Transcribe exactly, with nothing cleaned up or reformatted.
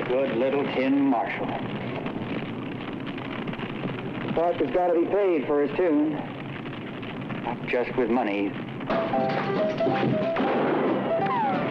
Good little Tin Marshall. Parker's got to be paid for his tune. Not just with money.